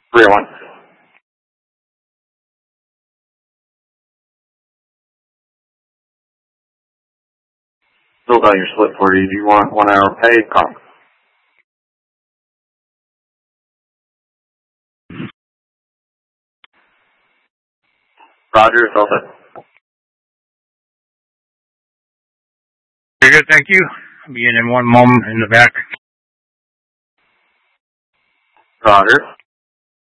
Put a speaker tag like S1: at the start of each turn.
S1: 301. Filled out your slip for you. Do you want 1 hour paid? Call. Roger, it's all set.
S2: Very good, thank you. I'll be in one moment in the back.
S1: Roger.